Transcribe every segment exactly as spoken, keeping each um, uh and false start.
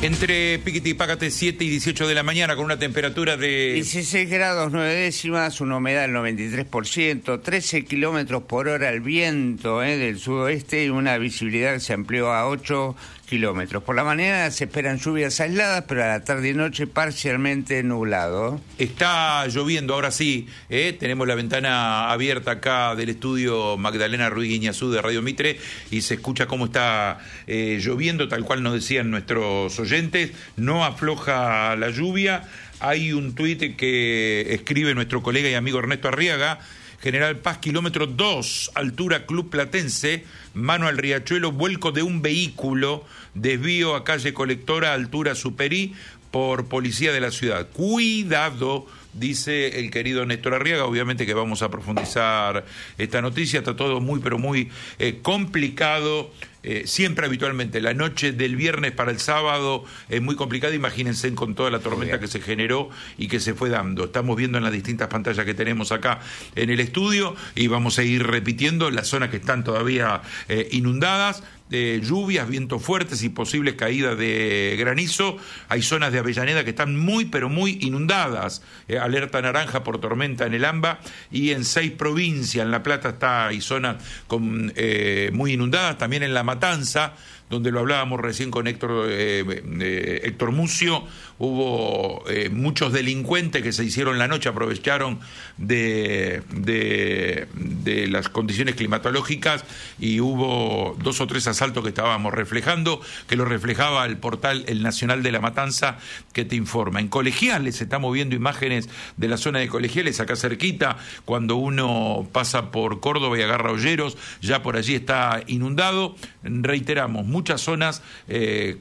Entre Piquete y Pácate, siete y dieciocho de la mañana, con una temperatura de dieciséis grados nueve décimas, una humedad del noventa y tres por ciento, trece kilómetros por hora el viento eh, del sudoeste y una visibilidad que se amplió a ocho kilómetros. Por la mañana se esperan lluvias aisladas, pero a la tarde y noche parcialmente nublado. Está lloviendo, ahora sí, ¿eh? Tenemos la ventana abierta acá del estudio Magdalena Ruiz Guiñazú de Radio Mitre y se escucha cómo está eh, lloviendo, tal cual nos decían nuestros oyentes. No afloja la lluvia. Hay un tuit que escribe nuestro colega y amigo Ernesto Arriaga: General Paz, kilómetro dos, altura Club Platense, mano al riachuelo, vuelco de un vehículo, desvío a calle Colectora, altura Superí, por policía de la ciudad. Cuidado, dice el querido Néstor Arriaga. Obviamente que vamos a profundizar esta noticia. Está todo muy, pero muy eh, complicado. Eh, siempre habitualmente la noche del viernes para el sábado es muy complicada. Imagínense con toda la tormenta que se generó y que se fue dando. Estamos viendo en las distintas pantallas que tenemos acá en el estudio y vamos a ir repitiendo las zonas que están todavía eh, inundadas. De lluvias, vientos fuertes y posibles caídas de granizo. Hay zonas de Avellaneda que están muy pero muy inundadas, eh, alerta naranja por tormenta en el AMBA, y en seis provincias. En La Plata está, hay zonas con, eh, muy inundadas, también en La Matanza, donde lo hablábamos recién con Héctor, eh, eh, Héctor Mucio. Hubo eh, muchos delincuentes que se hicieron la noche, aprovecharon de, de, de las condiciones climatológicas, y hubo dos o tres asaltos que estábamos reflejando, que lo reflejaba el portal El Nacional de La Matanza, que te informa. En Colegiales, estamos viendo imágenes de la zona de Colegiales, acá cerquita, cuando uno pasa por Córdoba y agarra Olleros, ya por allí está inundado. Reiteramos, muchas zonas eh,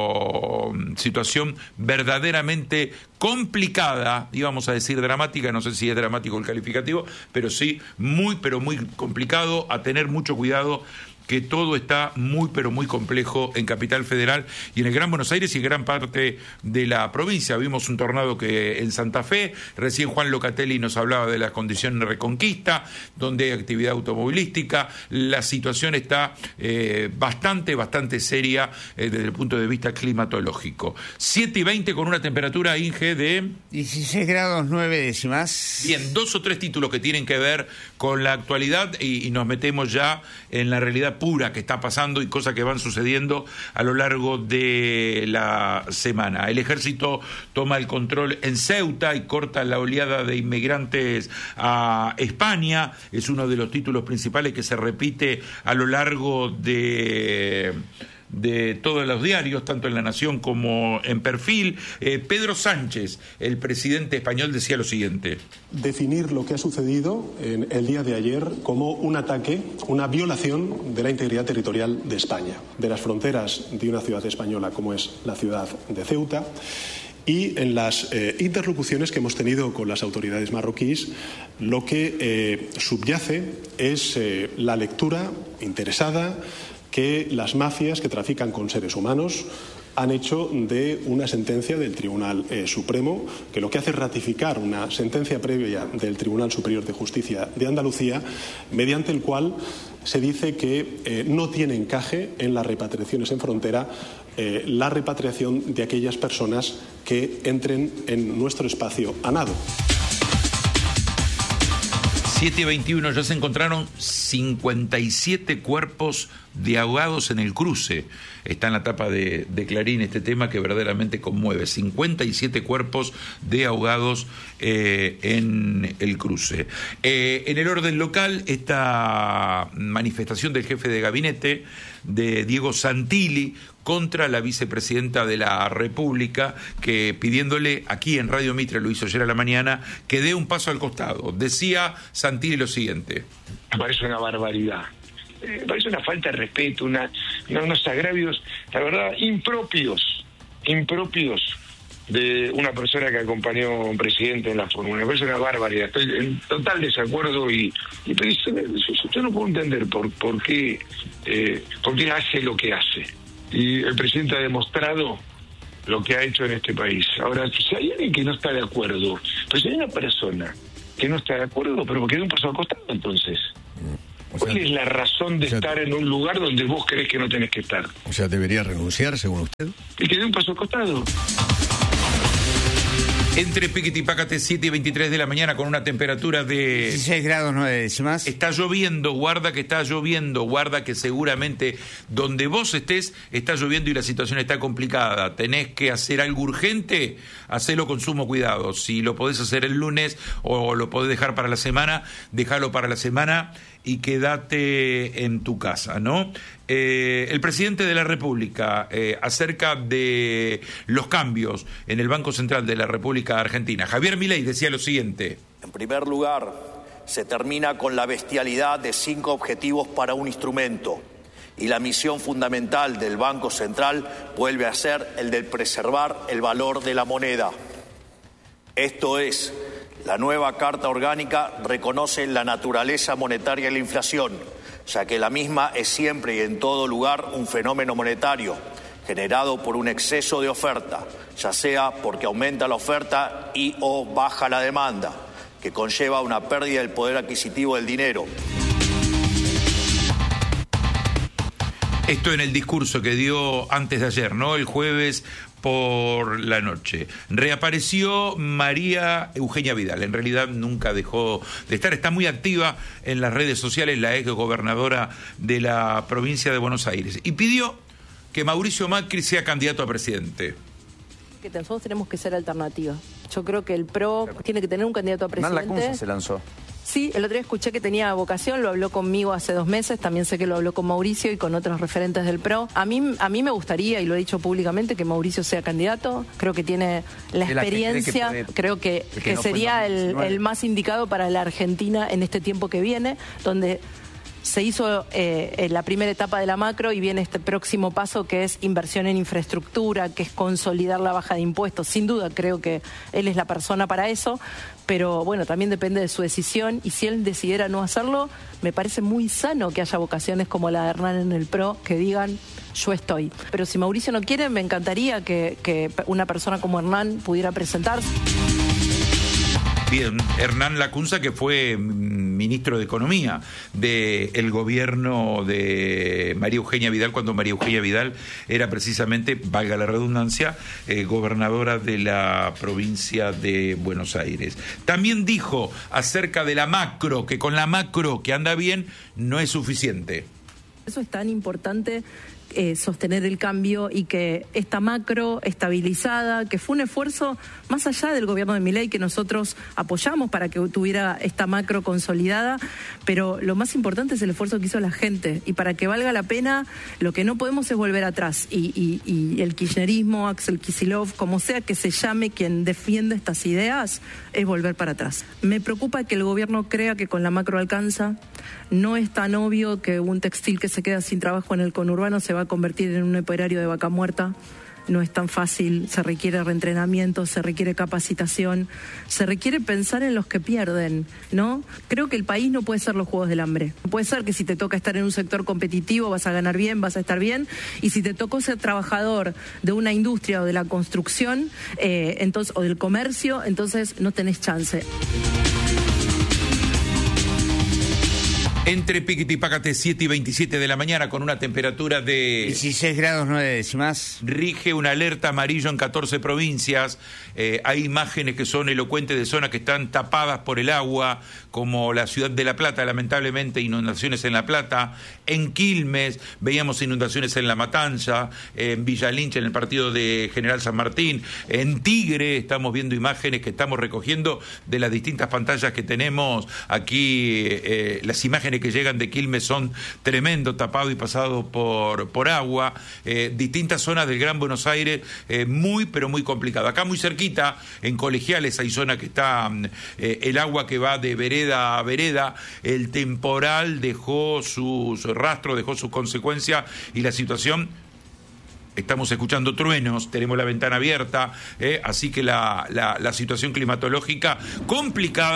con situación verdaderamente complicada, íbamos a decir dramática, no sé si es dramático el calificativo, pero sí muy, pero muy complicado, a tener mucho cuidado, que todo está muy, pero muy complejo en Capital Federal y en el Gran Buenos Aires y en gran parte de la provincia. Vimos un tornado que en Santa Fe, recién Juan Locatelli nos hablaba de las condiciones de Reconquista, donde hay actividad automovilística. La situación está eh, bastante, bastante seria eh, desde el punto de vista climatológico. siete y veinte con una temperatura, Inge, de dieciséis grados nueve décimas. Bien, dos o tres títulos que tienen que ver con la actualidad y, y nos metemos ya en la realidad pura que está pasando y cosas que van sucediendo a lo largo de la semana. El ejército toma el control en Ceuta y corta la oleada de inmigrantes a España. Es uno de los títulos principales que se repite a lo largo de... de todos los diarios, tanto en La Nación como en Perfil. Eh, Pedro Sánchez, el presidente español, decía lo siguiente: definir lo que ha sucedido en el día de ayer como un ataque, una violación de la integridad territorial de España, de las fronteras de una ciudad española como es la ciudad de Ceuta. Y en las eh, interlocuciones que hemos tenido con las autoridades marroquíes, lo que eh, subyace es eh, la lectura interesada que las mafias que trafican con seres humanos han hecho de una sentencia del Tribunal eh, Supremo, que lo que hace es ratificar una sentencia previa del Tribunal Superior de Justicia de Andalucía, mediante el cual se dice que eh, no tiene encaje en las repatriaciones en frontera eh, la repatriación de aquellas personas que entren en nuestro espacio a nado. siete y veintiuno, ya se encontraron cincuenta y siete cuerpos de ahogados en el cruce. Está en la tapa de, de Clarín este tema que verdaderamente conmueve. cincuenta y siete cuerpos de ahogados eh, en el cruce. Eh, en el orden local, esta manifestación del jefe de gabinete, de Diego Santilli, contra la vicepresidenta de la República, que pidiéndole, aquí en Radio Mitre, lo hizo ayer a la mañana, que dé un paso al costado. Decía Santilli lo siguiente: me parece una barbaridad, me parece una falta de respeto, una, unos agravios, la verdad, impropios, impropios de una persona que acompañó a un presidente en la fórmula. Me parece una barbaridad, estoy en total desacuerdo y, y pero yo no puedo entender por, por qué eh, por qué hace lo que hace. Y el presidente ha demostrado lo que ha hecho en este país. Ahora, si hay alguien que no está de acuerdo, pues si hay una persona que no está de acuerdo, pero que dé un paso al costado, entonces. O ¿Cuál es la razón de o sea, estar en un lugar donde vos crees que no tenés que estar? O sea, ¿debería renunciar, según usted? Y que dé un paso al costado. Entre Piquete y Pácate, siete y veintitrés de la mañana, con una temperatura de dieciséis grados nueve décimas. Está lloviendo, guarda que está lloviendo, guarda que seguramente donde vos estés está lloviendo y la situación está complicada. Tenés que hacer algo urgente, hacelo con sumo cuidado. Si lo podés hacer el lunes o lo podés dejar para la semana, déjalo para la semana y quédate en tu casa, ¿no? Eh, el presidente de la República, eh, acerca de los cambios en el Banco Central de la República Argentina, Javier Milei decía lo siguiente. En primer lugar, se termina con la bestialidad de cinco objetivos para un instrumento y la misión fundamental del Banco Central vuelve a ser el de preservar el valor de la moneda. Esto es, la nueva Carta Orgánica reconoce la naturaleza monetaria de la inflación, ya que la misma es siempre y en todo lugar un fenómeno monetario generado por un exceso de oferta, ya sea porque aumenta la oferta y o baja la demanda, que conlleva una pérdida del poder adquisitivo del dinero. Esto en el discurso que dio antes de ayer, ¿no? El jueves por la noche. Reapareció María Eugenia Vidal. En realidad nunca dejó de estar. Está muy activa en las redes sociales, la ex gobernadora de la provincia de Buenos Aires. Y pidió que Mauricio Macri sea candidato a presidente. Que nosotros tenemos que ser alternativa. Yo creo que el P R O tiene que tener un candidato a presidente. Hernán Lacunza se lanzó. Sí, el otro día escuché que tenía vocación, lo habló conmigo hace dos meses, también sé que lo habló con Mauricio y con otros referentes del P R O. A mí, a mí me gustaría, y lo he dicho públicamente, que Mauricio sea candidato. Creo que tiene la experiencia, que que puede, creo que, que, que no sería el, el más indicado para la Argentina en este tiempo que viene, donde se hizo eh, la primera etapa de la macro y viene este próximo paso que es inversión en infraestructura, que es consolidar la baja de impuestos. Sin duda creo que él es la persona para eso, pero bueno, también depende de su decisión y si él decidiera no hacerlo, me parece muy sano que haya vocaciones como la de Hernán en el P R O que digan yo estoy. Pero si Mauricio no quiere, me encantaría que, que una persona como Hernán pudiera presentarse. Bien, Hernán Lacunza, que fue ministro de Economía del gobierno de María Eugenia Vidal, cuando María Eugenia Vidal era precisamente, valga la redundancia, eh, gobernadora de la provincia de Buenos Aires. También dijo acerca de la macro, que con la macro que anda bien no es suficiente. Eso es tan importante. Eh, sostener el cambio y que esta macro estabilizada, que fue un esfuerzo más allá del gobierno de Milei que nosotros apoyamos para que tuviera esta macro consolidada, pero lo más importante es el esfuerzo que hizo la gente y para que valga la pena lo que no podemos es volver atrás y, y, y el kirchnerismo, Axel Kicillof, como sea que se llame quien defiende estas ideas, es volver para atrás. Me preocupa que el gobierno crea que con la macro alcanza. No es tan obvio que un textil que se queda sin trabajo en el conurbano se va a convertir en un operario de vaca muerta. No es tan fácil, se requiere reentrenamiento, se requiere capacitación, se requiere pensar en los que pierden, ¿no? Creo que el país no puede ser los juegos del hambre. No puede ser que si te toca estar en un sector competitivo vas a ganar bien, vas a estar bien, y si te tocó ser trabajador de una industria o de la construcción eh, entonces, o del comercio, entonces no tenés chance. Entre Piquete y Pácate, siete y veintisiete de la mañana, con una temperatura de dieciséis grados nueve décimas. Rige una alerta amarillo en catorce provincias. Eh, hay imágenes que son elocuentes de zonas que están tapadas por el agua, como la ciudad de La Plata, lamentablemente, inundaciones en La Plata. En Quilmes, veíamos inundaciones en La Matanza. En Villa Lynch, en el partido de General San Martín. En Tigre, estamos viendo imágenes que estamos recogiendo de las distintas pantallas que tenemos aquí. Eh, las imágenes que llegan de Quilmes son tremendo, tapado y pasado por, por agua. Eh, distintas zonas del Gran Buenos Aires, eh, muy, pero muy complicado. Acá muy cerquita, en Colegiales, hay zona que está eh, el agua que va de vereda a vereda. El temporal dejó sus rastros, dejó sus consecuencias y la situación... Estamos escuchando truenos, tenemos la ventana abierta, eh, así que la, la, la situación climatológica complicada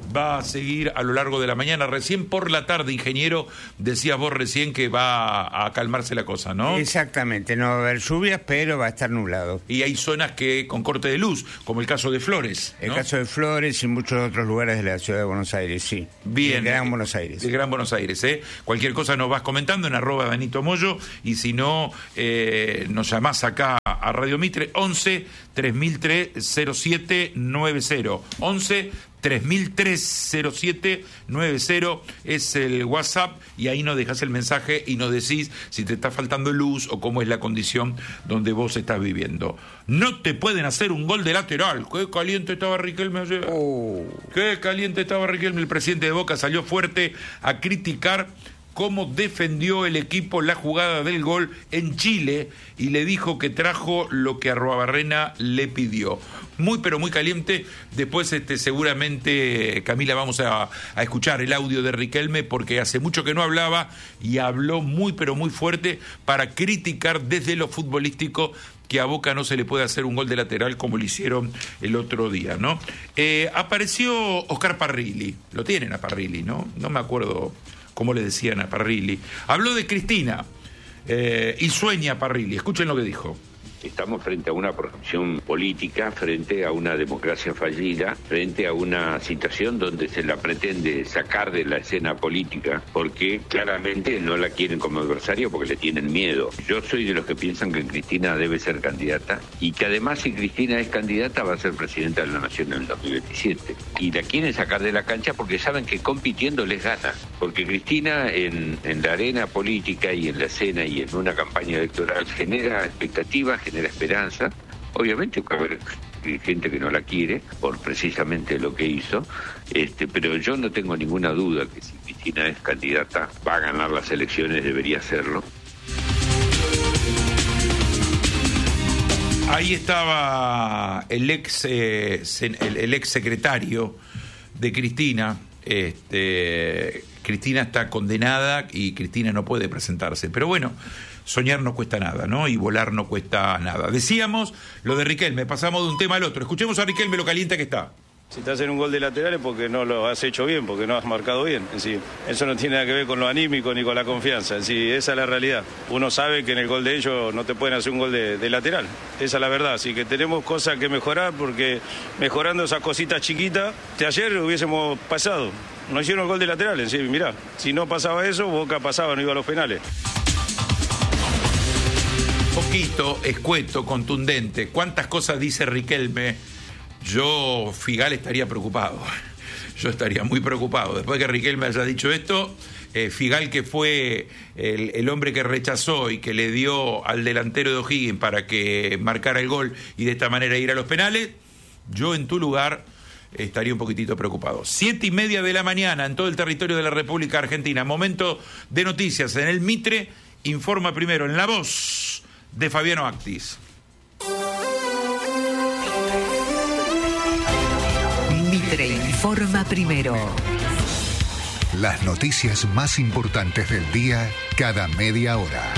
va a seguir a lo largo de la mañana. Recién por la tarde, ingeniero, decías vos recién que va a calmarse la cosa, ¿no? Exactamente, no va a haber lluvias, pero va a estar nublado. Y hay zonas que con corte de luz, como el caso de Flores, ¿no? El caso de Flores y muchos otros lugares de la ciudad de Buenos Aires, sí. Bien. De Gran Buenos Aires. De Gran Buenos Aires, ¿eh? Cualquier cosa nos vas comentando en arroba Danito Moyo, y si no, eh, nos llamás acá a Radio Mitre, once tres mil tres cero siete nueve cero. once tres mil tres cero siete nueve cero es el WhatsApp, y ahí nos dejas el mensaje y nos decís si te está faltando luz o cómo es la condición donde vos estás viviendo. No te pueden hacer un gol de lateral. Qué caliente estaba Riquelme ayer. Oh. Qué caliente estaba Riquelme. El presidente de Boca salió fuerte a criticar cómo defendió el equipo la jugada del gol en Chile, y le dijo que trajo lo que Arruabarrena le pidió. Muy pero muy caliente. Después este, seguramente, Camila, vamos a, a escuchar el audio de Riquelme, porque hace mucho que no hablaba y habló muy pero muy fuerte para criticar desde lo futbolístico que a Boca no se le puede hacer un gol de lateral como lo hicieron el otro día, ¿no? Eh, apareció Oscar Parrilli. Lo tienen a Parrilli, ¿no? No me acuerdo cómo le decían a Parrilli. Habló de Cristina eh, y sueña Parrilli. Escuchen lo que dijo. Estamos frente a una corrupción política, frente a una democracia fallida, frente a una situación donde se la pretende sacar de la escena política, porque claramente no la quieren como adversario porque le tienen miedo. Yo soy de los que piensan que Cristina debe ser candidata, y que además, si Cristina es candidata, va a ser presidenta de la Nación en el dos mil veintisiete. Y la quieren sacar de la cancha porque saben que compitiendo les gana. Porque Cristina en, en la arena política y en la escena y en una campaña electoral genera expectativas, genera esperanza. Obviamente va a haber gente que no la quiere por precisamente lo que hizo, este, pero yo no tengo ninguna duda que si Cristina es candidata va a ganar las elecciones, debería hacerlo. Ahí estaba el ex eh, el, el ex secretario de Cristina. Este, Cristina está condenada y Cristina no puede presentarse, pero bueno, soñar no cuesta nada, ¿no? Y volar no cuesta nada. Decíamos lo de Riquelme, pasamos de un tema al otro. Escuchemos a Riquelme lo caliente que está. Si te hacen un gol de lateral es porque no lo has hecho bien, porque no has marcado bien. En sí, eso no tiene nada que ver con lo anímico ni con la confianza. En sí, esa es la realidad. Uno sabe que en el gol de ellos no te pueden hacer un gol de, de lateral. Esa es la verdad. Así que tenemos cosas que mejorar, porque mejorando esas cositas chiquitas, de ayer hubiésemos pasado. No hicieron el gol de lateral, en sí, mirá. Si no pasaba eso, Boca pasaba, no iba a los penales. Poquito, escueto, contundente. ¿Cuántas cosas dice Riquelme? Yo, Figal, estaría preocupado. Yo estaría muy preocupado. Después que Riquelme haya dicho esto, eh, Figal, que fue el, el hombre que rechazó y que le dio al delantero de O'Higgins para que marcara el gol y de esta manera ir a los penales, yo en tu lugar estaría un poquitito preocupado. Siete y media de la mañana en todo el territorio de la República Argentina. Momento de noticias en el Mitre. Informa primero en la voz de Fabiano Actis. Mitre informa primero. Las noticias más importantes del día cada media hora.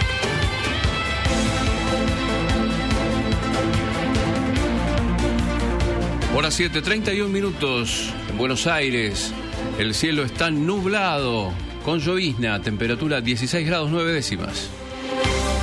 Hora siete, treinta y un minutos en Buenos Aires. El cielo está nublado con llovizna, temperatura dieciséis grados nueve décimas.